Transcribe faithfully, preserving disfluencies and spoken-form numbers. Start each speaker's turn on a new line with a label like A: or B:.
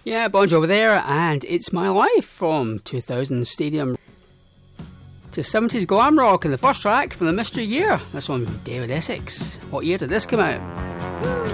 A: Yeah, Bon Jovi there, and It's My Life from two thousand Stadium to seventies glam rock, and the first track from the Mystery Year. This one from David Essex. What year did this come out?